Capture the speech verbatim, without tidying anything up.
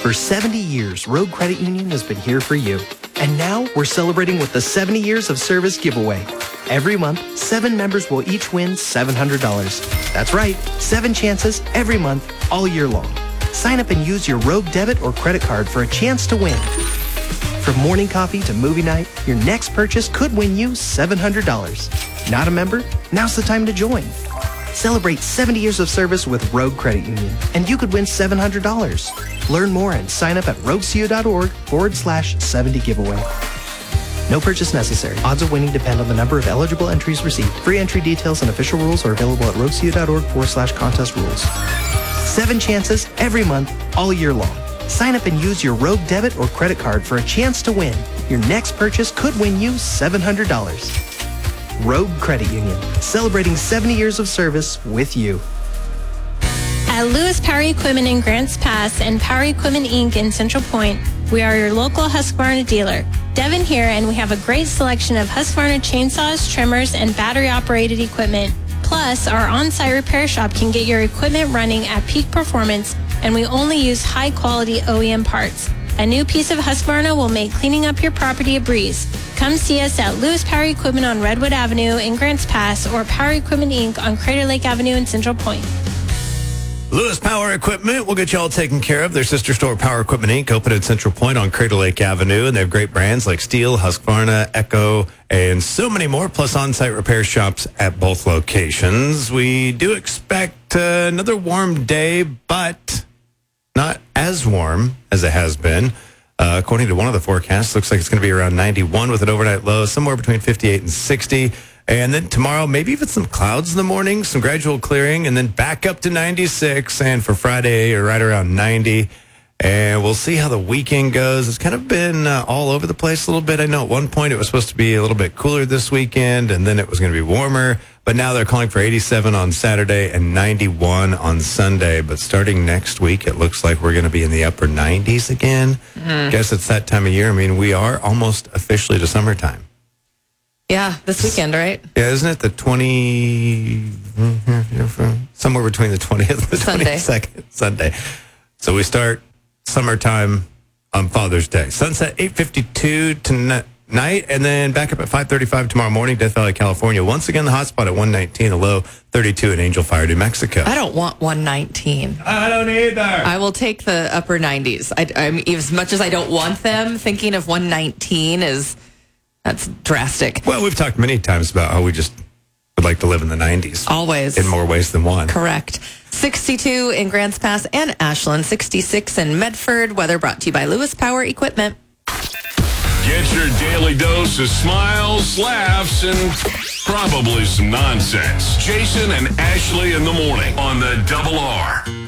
For seventy years, Rogue Credit Union has been here for you. And now we're celebrating with the seventy years of service giveaway. Every month, seven members will each win seven hundred dollars. That's right, seven chances every month, all year long. Sign up and use your Rogue debit or credit card for a chance to win. From morning coffee to movie night, your next purchase could win you seven hundred dollars. Not a member? Now's the time to join. Celebrate seventy years of service with Rogue Credit Union, and you could win seven hundred dollars. Learn more and sign up at rogueco.org forward slash 70 giveaway. No purchase necessary. Odds of winning depend on the number of eligible entries received. Free entry details and official rules are available at rogueco.org forward slash contest rules. Seven chances every month, all year long. Sign up and use your Rogue debit or credit card for a chance to win. Your next purchase could win you seven hundred dollars. Rogue Credit Union, celebrating seventy years of service with you. At Lewis Power Equipment in Grants Pass and Power Equipment Incorporated in Central Point, we are your local Husqvarna dealer. Devin here, and we have a great selection of Husqvarna chainsaws, trimmers, and battery-operated equipment. Plus, our on-site repair shop can get your equipment running at peak performance, and we only use high-quality O E M parts. A new piece of Husqvarna will make cleaning up your property a breeze. Come see us at Lewis Power Equipment on Redwood Avenue in Grants Pass or Power Equipment Incorporated on Crater Lake Avenue in Central Point. Lewis Power Equipment will get you all taken care of. Their sister store, Power Equipment Incorporated, open at Central Point on Crater Lake Avenue, and they have great brands like Steel, Husqvarna, Echo, and so many more, plus on-site repair shops at both locations. We do expect uh, another warm day, but not as warm as it has been. Uh, according to one of the forecasts, looks like it's going to be around ninety-one with an overnight low, somewhere between fifty-eight and sixty. And then tomorrow, maybe even some clouds in the morning, some gradual clearing, and then back up to ninety-six. And for Friday, right around ninety. And we'll see how the weekend goes. It's kind of been uh, all over the place a little bit. I know at one point it was supposed to be a little bit cooler this weekend, and then it was going to be warmer. But now they're calling for eighty-seven on Saturday and ninety-one on Sunday. But starting next week, it looks like we're going to be in the upper nineties again. Mm. Guess it's that time of year. I mean, we are almost officially to summertime. Yeah, this weekend, right? Yeah, isn't it the twenty, somewhere between the twentieth and the Sunday. twenty-second, Sunday. So we start summertime on Father's Day. Sunset eight fifty-two tonight, and then back up at five thirty-five tomorrow morning, Death Valley, California. Once again, the hot spot at one nineteen, a low thirty-two in Angel Fire, New Mexico. I don't want one nineteen. I don't either. I will take the upper nineties. I, I mean, as much as I don't want them, thinking of one nineteen is... That's drastic. Well, we've talked many times about how we just would like to live in the nineties. Always. In more ways than one. Correct. sixty-two in Grants Pass and Ashland, sixty-six in Medford. Weather brought to you by Lewis Power Equipment. Get your daily dose of smiles, laughs, and probably some nonsense. Jason and Ashley in the morning on the Double R.